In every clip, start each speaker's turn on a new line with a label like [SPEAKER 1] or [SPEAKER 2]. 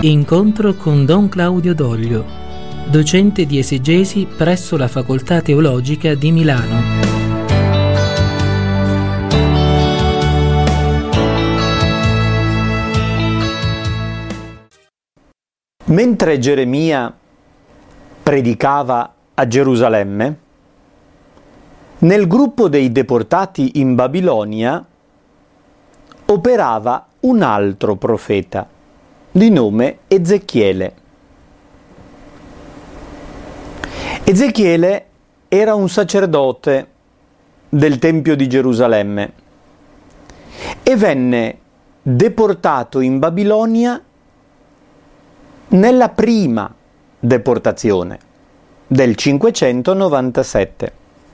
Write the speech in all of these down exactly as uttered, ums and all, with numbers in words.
[SPEAKER 1] Incontro con Don Claudio Doglio, docente di esegesi presso la Facoltà Teologica di Milano.
[SPEAKER 2] Mentre Geremia predicava a Gerusalemme, nel gruppo dei deportati in Babilonia operava un altro profeta di nome Ezechiele. Ezechiele era un sacerdote del Tempio di Gerusalemme e venne deportato in Babilonia nella prima deportazione del cinquecentonovantasette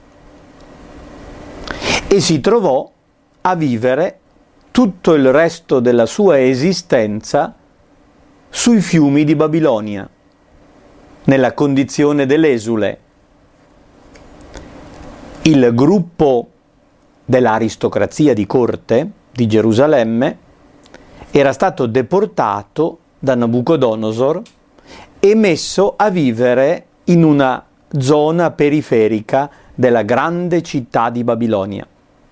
[SPEAKER 2] e si trovò a vivere tutto il resto della sua esistenza sui fiumi di Babilonia, nella condizione dell'esule. Il gruppo dell'aristocrazia di corte di Gerusalemme era stato deportato da Nabucodonosor e messo a vivere in una zona periferica della grande città di Babilonia.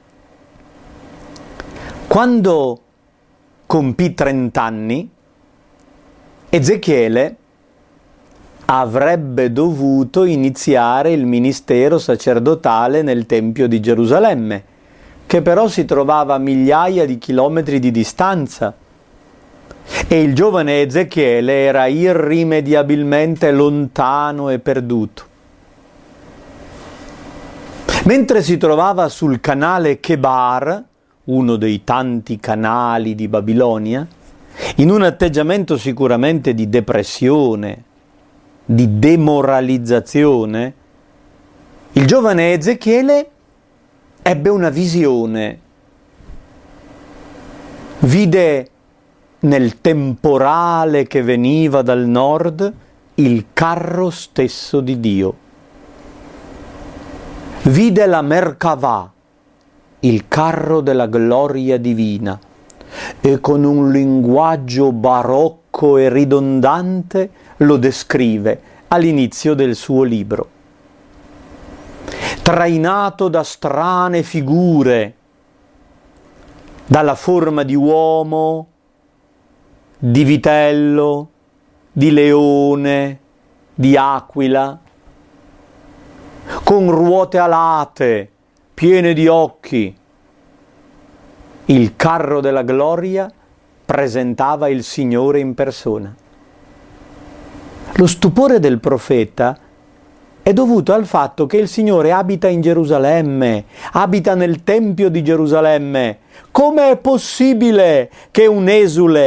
[SPEAKER 2] Quando compì trent'anni, Ezechiele avrebbe dovuto iniziare il ministero sacerdotale nel Tempio di Gerusalemme, che però si trovava a migliaia di chilometri di distanza, e il giovane Ezechiele era irrimediabilmente lontano e perduto. Mentre si trovava sul canale Chebar, uno dei tanti canali di Babilonia, in un atteggiamento sicuramente di depressione, di demoralizzazione, il giovane Ezechiele ebbe una visione. Vide nel temporale che veniva dal nord il carro stesso di Dio. Vide la Merkavah, il carro della gloria divina, e con un linguaggio barocco e ridondante lo descrive all'inizio del suo libro. Trainato da strane figure, dalla forma di uomo, di vitello, di leone, di aquila, con ruote alate, piene di occhi, il carro della gloria presentava il Signore in persona. Lo stupore del profeta è dovuto al fatto che il Signore abita in Gerusalemme, abita nel Tempio di Gerusalemme. Come è possibile che un esule